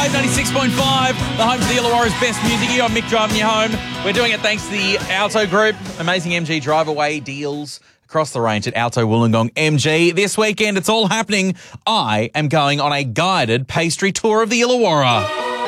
96.5, the home for the Illawarra's best music. Here on Mick driving you home. We're doing it thanks to the Alto Group. Amazing MG drive-away deals across the range at Alto Wollongong MG. This weekend, it's all happening. I am going on a guided pastry tour of the Illawarra.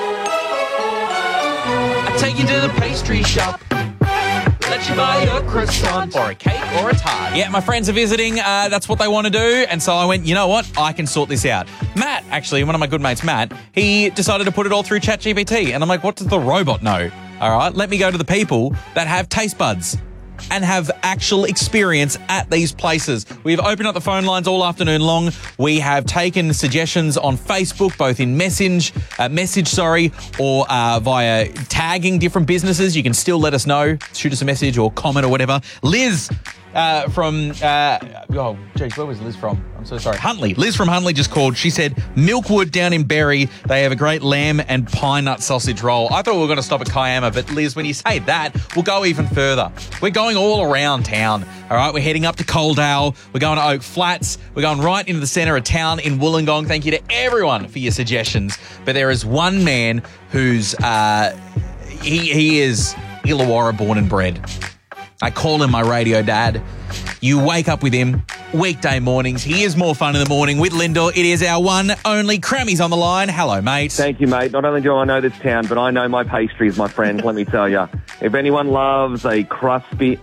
I take you to the pastry shop. Let you buy a croissant or a cake or a tart. Yeah, my friends are visiting. That's what they want to do. And so I went, you know what? I can sort this out. Matt, actually, one of my good mates, Matt, he decided to put it all through ChatGPT. And I'm like, what does the robot know? All right, let me go to the people that have taste buds and have actual experience at these places. We've opened up the phone lines all afternoon long. We have taken suggestions on Facebook, both in message, or via tagging different businesses. You can still let us know. Shoot us a message or comment or whatever. Liz where was Liz from? I'm so sorry. Huntley. Liz from Huntley just called. She said Milkwood down in Berry. They have a great lamb and pine nut sausage roll. I thought we were going to stop at Kiama, but Liz, when you say that, we'll go even further. We're going all around town. All right, we're heading up to Coaldale. We're going to Oak Flats. We're going right into the centre of town in Wollongong. Thank you to everyone for your suggestions. But there is one man who's he is Illawarra born and bred. I call him my radio dad. You wake up with him weekday mornings. He is more fun in the morning with Lyndall. It is our one only Crammy's on the line. Hello, mate. Thank you, mate. Not only do I know this town, but I know my pastries, my friend. Let me tell you. If anyone loves a crispy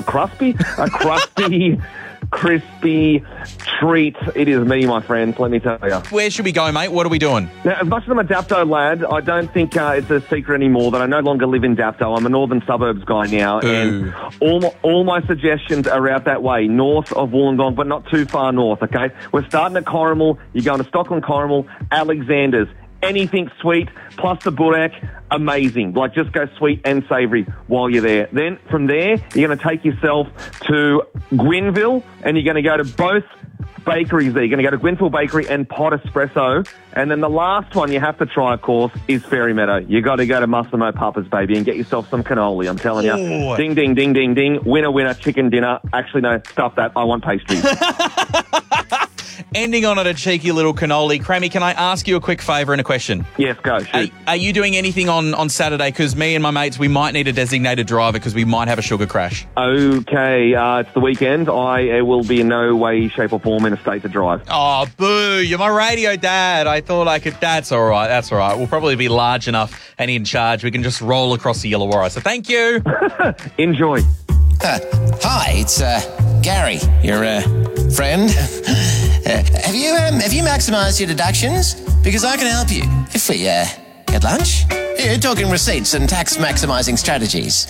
crispy treat, it is me, my friends. Let me tell you. Where should we go, mate? What are we doing? Now, as much as I'm a Dapto lad, I don't think it's a secret anymore that I no longer live in Dapto. I'm a northern suburbs guy now. Ooh. And all my suggestions are out that way, north of Wollongong, but not too far north, okay? We're starting at Corrimal. You're going to Stockland, Corrimal, Alexander's. Anything sweet, plus the burek, amazing. Like, just go sweet and savoury while you're there. Then, from there, you're going to take yourself to Gwynville, and you're going to go to both bakeries there. You're going to go to Gwynville Bakery and Pot Espresso. And then the last one you have to try, of course, is Fairy Meadow. You got to go to Massimo Papa's, baby, and get yourself some cannoli, I'm telling you. Ooh. Ding, ding, ding, ding, ding. Winner, winner, chicken dinner. Actually, no, stuff that. I want pastries. Ending on a cheeky little cannoli. Crammy, can I ask you a quick favour and a question? Yes, go. Shoot. Are you doing anything on Saturday? Because me and my mates, we might need a designated driver because we might have a sugar crash. Okay, it's the weekend. I will be in no way, shape or form in a state to drive. Oh, boo. You're my radio dad. I thought I could... That's all right. That's all right. We'll probably be large enough and in charge. We can just roll across the Illawarra. So thank you. Enjoy. Hi, it's Gary, your friend. Have you maximised your deductions? Because I can help you. If we get lunch, yeah, talking receipts and tax maximising strategies.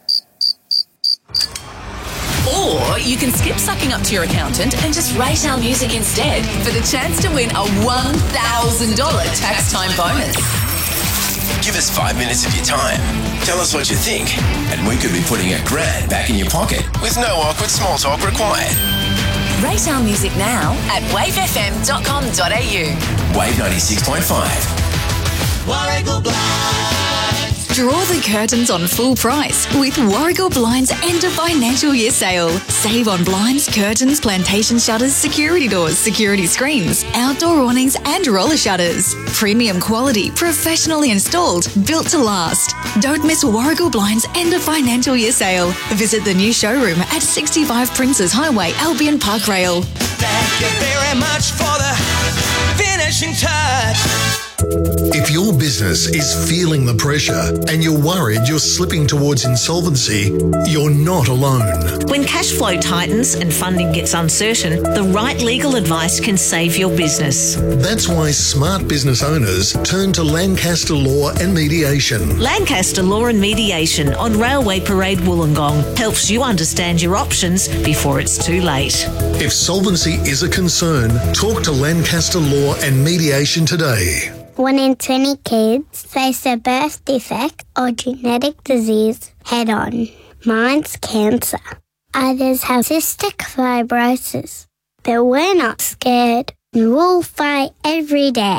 Or you can skip sucking up to your accountant and just rate our music instead for the chance to win a $1,000 tax time bonus. Give us 5 minutes of your time. Tell us what you think, and we could be putting $1,000 back in your pocket with no awkward small talk required. Rate our music now at wavefm.com.au. Wave 96.5. Warragul Blinds. Draw the curtains on full price with Warragul Blinds End of Financial Year Sale. Save on blinds, curtains, plantation shutters, security doors, security screens, outdoor awnings and roller shutters. Premium quality, professionally installed, built to last. Don't miss Warragul Blinds End of Financial Year Sale. Visit the new showroom at 65 Princes Highway, Albion Park Rail. Thank you very much for the finishing touch. If your business is feeling the pressure and you're worried you're slipping towards insolvency, you're not alone. When cash flow tightens and funding gets uncertain, the right legal advice can save your business. That's why smart business owners turn to Lancaster Law and Mediation. Lancaster Law and Mediation on Railway Parade Wollongong helps you understand your options before it's too late. If solvency is a concern, talk to Lancaster Law and Mediation today. 1 in 20 kids face a birth defect or genetic disease head-on. Mine's cancer. Others have cystic fibrosis. But we're not scared. We'll fight every day.